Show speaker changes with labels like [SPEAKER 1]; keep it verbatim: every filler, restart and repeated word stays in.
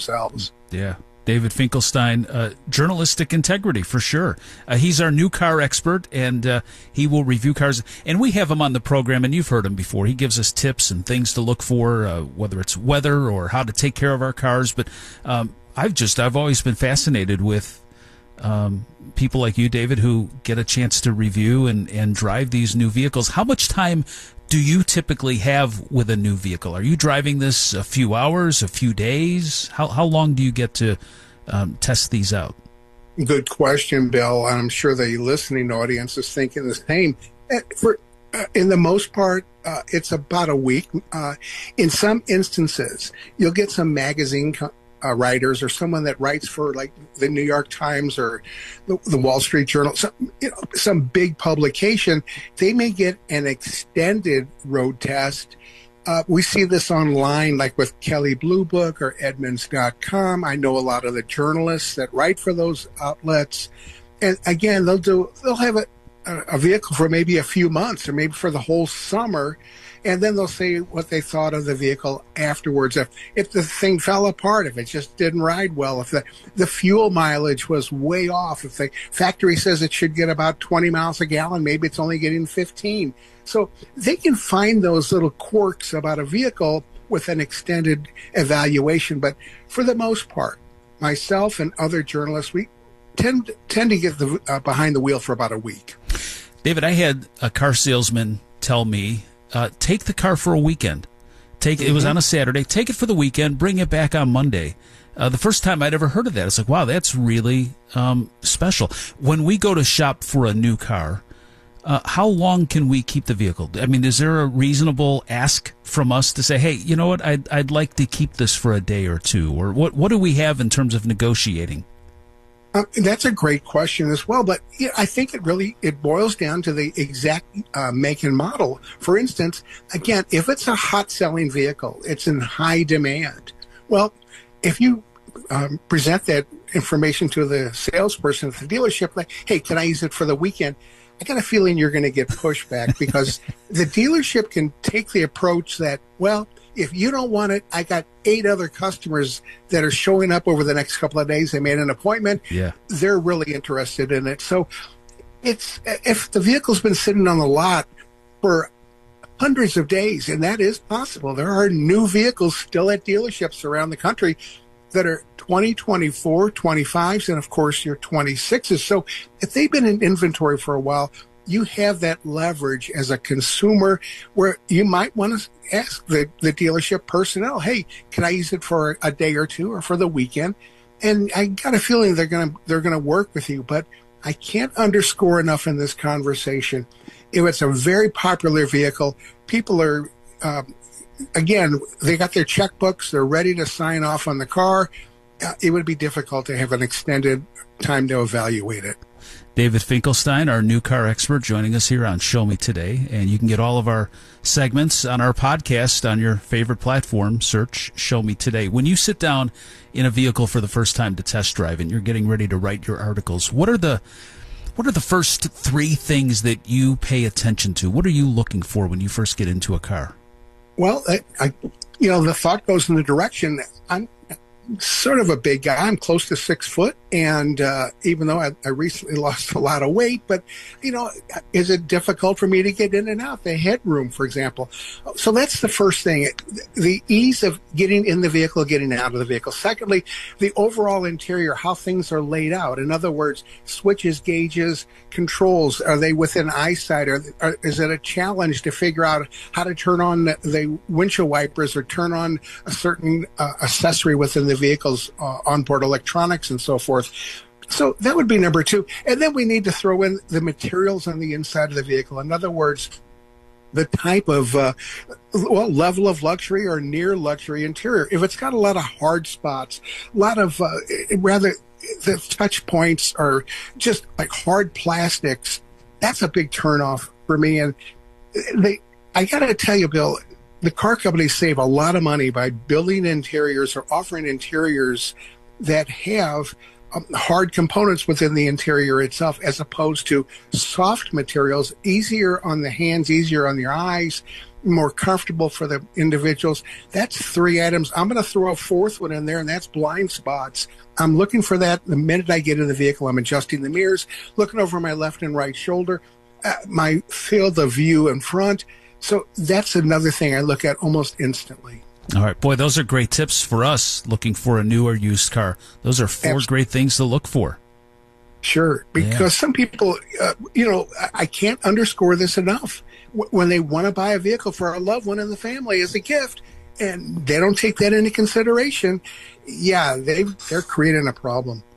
[SPEAKER 1] themselves.
[SPEAKER 2] Yeah. David Finkelstein, uh, journalistic integrity for sure. Uh, he's our new car expert, and uh, he will review cars. And we have him on the program, and you've heard him before. He gives us tips and things to look for, uh, whether it's weather or how to take care of our cars. But um, I've just, I've always been fascinated with um, people like you, David, who get a chance to review and, and drive these new vehicles. How much time do you typically have with a new vehicle? Are you driving this a few hours, a few days? How how long do you get to um, test these out?
[SPEAKER 1] Good question, Bill. I'm sure the listening audience is thinking the same. For uh, in the most part, uh, it's about a week. Uh, in some instances, you'll get some magazine co- uh, writers or someone that writes for like the New York Times or the, the Wall Street Journal, some, you know, some big publication. They may get an extended road test. Uh, we see this online, like with Kelley Blue Book or Edmunds dot com. I know a lot of the journalists that write for those outlets. And again, they'll do, they'll have a, a vehicle for maybe a few months or maybe for the whole summer. And then they'll say what they thought of the vehicle afterwards. If, if the thing fell apart, if it just didn't ride well, if the, the fuel mileage was way off, if the factory says it should get about twenty miles a gallon, maybe it's only getting fifteen. So they can find those little quirks about a vehicle with an extended evaluation. But for the most part, myself and other journalists, we tend, tend to get the, uh, behind the wheel for about a week.
[SPEAKER 2] David, I had a car salesman tell me, Uh, take the car for a weekend. Take mm-hmm. It was on a Saturday. Take it for the weekend. Bring it back on Monday. Uh, the first time I'd ever heard of that, it's like, wow, that's really um, special. When we go to shop for a new car, uh, how long can we keep the vehicle? I mean, is there a reasonable ask from us to say, hey, you know what, I'd, I'd like to keep this for a day or two? Or what, what do we have in terms of negotiating?
[SPEAKER 1] Uh, that's a great question as well, but yeah, I think it really, it boils down to the exact uh, make and model. For instance, again, if it's a hot selling vehicle, it's in high demand. Well, if you um, present that information to the salesperson at the dealership, like, hey, can I use it for the weekend? I got a feeling you're going to get pushback because the dealership can take the approach that, well, if you don't want it, I got eight other customers that are showing up over the next couple of days. They made an appointment.
[SPEAKER 2] Yeah.
[SPEAKER 1] They're really interested in it. So it's, if the vehicle's been sitting on the lot for hundreds of days, and that is possible. There are new vehicles still at dealerships around the country that are twenty, twenty-four, twenty-fives, and of course your twenty-sixes. So if they've been in inventory for a while, you have that leverage as a consumer where you might want to ask the, the dealership personnel, hey, can I use it for a day or two or for the weekend? And I got a feeling they're going to, they're going to work with you, but I can't underscore enough in this conversation. If it's a very popular vehicle, people are, um, again, they got their checkbooks, they're ready to sign off on the car. Uh, it would be difficult to have an extended time to evaluate it.
[SPEAKER 2] David Finkelstein, our new car expert, joining us here on Show Me Today. And you can get all of our segments on our podcast on your favorite platform. Search Show Me Today. When you sit down in a vehicle for the first time to test drive and you're getting ready to write your articles, what are the what are the first three things that you pay attention to? What are you looking for when you first get into a car?
[SPEAKER 1] Well, I, I, you know, the thought goes in the direction. I'm sort of a big guy. I'm close to six foot. And uh, even though I, I recently lost a lot of weight, but, you know, is it difficult for me to get in and out? The headroom, for example. So that's the first thing, the ease of getting in the vehicle, getting out of the vehicle. Secondly, the overall interior, how things are laid out. In other words, switches, gauges, controls, are they within eyesight? Or, or is it a challenge to figure out how to turn on the, the windshield wipers or turn on a certain uh, accessory within the vehicle's uh, onboard electronics and so forth? So that would be number two. And then we need to throw in the materials on the inside of the vehicle. In other words, the type of, uh, well, level of luxury or near luxury interior. If it's got a lot of hard spots, a lot of, uh, rather, the touch points are just like hard plastics, that's a big turnoff for me. And they, I got to tell you, Bill, the car companies save a lot of money by building interiors or offering interiors that have um, hard components within the interior itself, as opposed to soft materials, easier on the hands, easier on your eyes, more comfortable for the individuals. That's three items. I'm going to throw a fourth one in there, and that's blind spots. I'm looking for that the minute I get in the vehicle. I'm adjusting the mirrors, looking over my left and right shoulder, uh, my field of view in front. So that's another thing I look at almost instantly.
[SPEAKER 2] All right. Boy, those are great tips for us looking for a new or used car. Those are four Absolutely. Great things to look for.
[SPEAKER 1] Sure. Because yeah. some people, uh, you know, I can't underscore this enough. When they want to buy a vehicle for a loved one in the family as a gift, and they don't take that into consideration, yeah, they they're creating a problem.